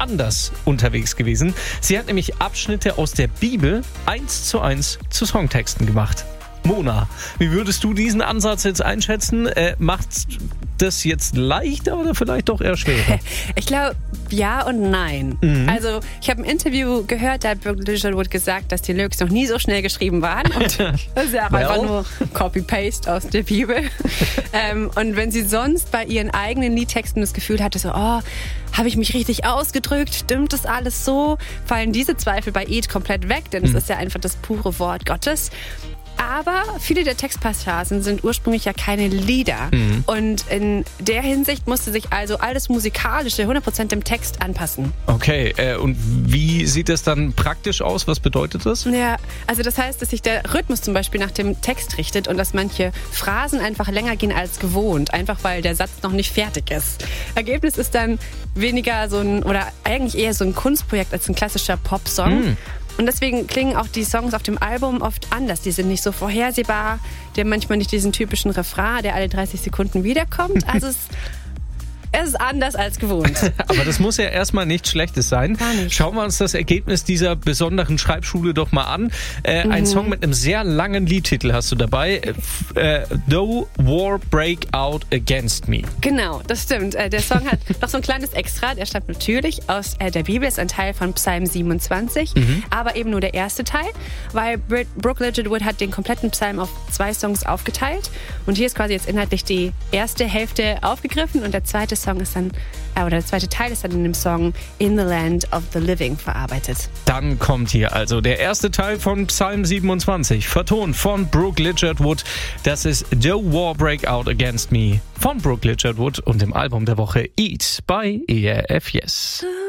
anders unterwegs gewesen. Sie hat nämlich Abschnitte aus der Bibel 1:1 zu Songtexten gemacht. Mona, wie würdest du diesen Ansatz jetzt einschätzen? Macht das jetzt leichter oder vielleicht doch eher schwerer? Ich glaube, ja und nein. Also, ich habe ein Interview gehört, da hat Brooke Ligertwood gesagt, dass die Lyrics noch nie so schnell geschrieben waren. Und das ist ja auch einfach nur Copy-Paste aus der Bibel. Und wenn sie sonst bei ihren eigenen Liedtexten das Gefühl hatte, so, habe ich mich richtig ausgedrückt? Stimmt das alles so? Fallen diese Zweifel bei Eid komplett weg, denn es ist ja einfach das pure Wort Gottes. Aber viele der Textpassagen sind ursprünglich ja keine Lieder. Und in der Hinsicht musste sich also alles Musikalische 100% dem Text anpassen. Okay, und wie sieht das dann praktisch aus? Was bedeutet das? Ja, also das heißt, dass sich der Rhythmus zum Beispiel nach dem Text richtet und dass manche Phrasen einfach länger gehen als gewohnt, einfach weil der Satz noch nicht fertig ist. Ergebnis ist dann weniger oder eigentlich eher so ein Kunstprojekt als ein klassischer Popsong. Und deswegen klingen auch die Songs auf dem Album oft anders. Die sind nicht so vorhersehbar. Die haben manchmal nicht diesen typischen Refrain, der alle 30 Sekunden wiederkommt. Also es ist anders als gewohnt. Aber das muss ja erstmal nichts Schlechtes sein. Gar nicht. Schauen wir uns das Ergebnis dieser besonderen Schreibschule doch mal an. Ein Song mit einem sehr langen Liedtitel hast du dabei. Though War Break Out Against Me. Genau, das stimmt. Der Song hat noch so ein kleines Extra. Der stammt natürlich aus der Bibel, ist ein Teil von Psalm 27, aber eben nur der erste Teil, weil Brooke Ligertwood hat den kompletten Psalm auf 2 Songs aufgeteilt. Und hier ist quasi jetzt inhaltlich die erste Hälfte aufgegriffen und der zweite der zweite Teil ist dann in dem Song In the Land of the Living verarbeitet. Dann kommt hier also der erste Teil von Psalm 27, vertont von Brooke Ligertwood. Das ist Though War Break Out Against Me von Brooke Ligertwood und dem Album der Woche Eat bei ERF Yes.